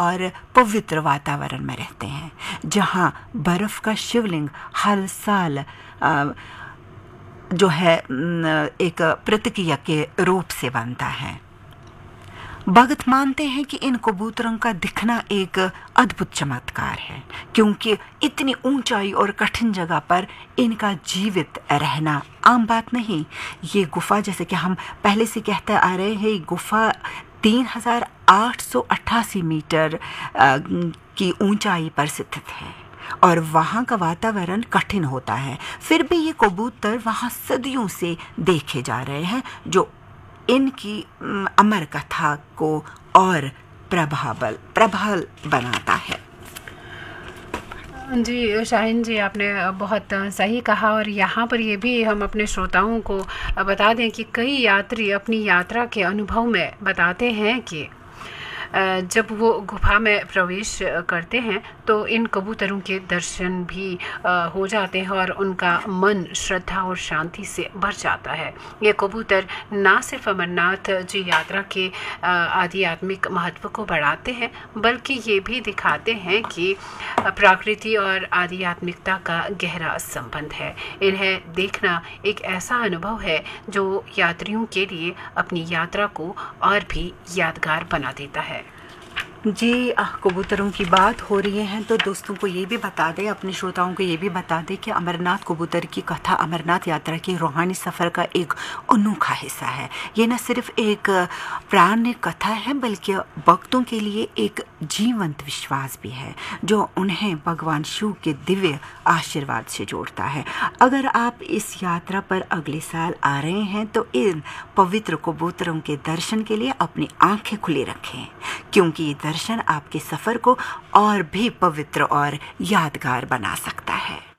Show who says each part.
Speaker 1: और पवित्र वातावरण में रहते हैं, जहाँ बर्फ का शिवलिंग हर साल जो है एक प्रतिक्रिया के रूप से बनता है। भगत मानते हैं कि इन कबूतरों का दिखना एक अद्भुत चमत्कार है, क्योंकि इतनी ऊंचाई और कठिन जगह पर इनका जीवित रहना आम बात नहीं। ये गुफा, जैसे कि हम पहले से कहते आ रहे हैं, गुफा 3888 मीटर की ऊंचाई पर स्थित है और वहाँ का वातावरण कठिन होता है। फिर भी ये कबूतर वहाँ सदियों से देखे जा रहे हैं, जो इनकी अमर कथा को और प्रबल बनाता है।
Speaker 2: जी शाहीन जी, आपने बहुत सही कहा। और यहाँ पर ये भी हम अपने श्रोताओं को बता दें कि कई यात्री अपनी यात्रा के अनुभव में बताते हैं कि जब वो गुफा में प्रवेश करते हैं तो इन कबूतरों के दर्शन भी हो जाते हैं और उनका मन श्रद्धा और शांति से भर जाता है। ये कबूतर ना सिर्फ अमरनाथ जी यात्रा के आध्यात्मिक महत्व को बढ़ाते हैं, बल्कि ये भी दिखाते हैं कि प्रकृति और आध्यात्मिकता का गहरा संबंध है। इन्हें देखना एक ऐसा अनुभव है जो यात्रियों के लिए अपनी यात्रा को और भी यादगार बना देता है।
Speaker 1: जी, कबूतरों की बात हो रही है तो दोस्तों को ये भी बता दें, अपने श्रोताओं को ये भी बता दें कि अमरनाथ कबूतर की कथा अमरनाथ यात्रा के रूहानी सफ़र का एक अनोखा हिस्सा है। ये न सिर्फ एक प्राण कथा है, बल्कि भक्तों के लिए एक जीवंत विश्वास भी है, जो उन्हें भगवान शिव के दिव्य आशीर्वाद से जोड़ता है। अगर आप इस यात्रा पर अगले साल आ रहे हैं तो इन पवित्र कबूतरों के दर्शन के लिए अपनी आंखें खुली रखें, क्योंकि ये दर्शन आपके सफ़र को और भी पवित्र और यादगार बना सकता है।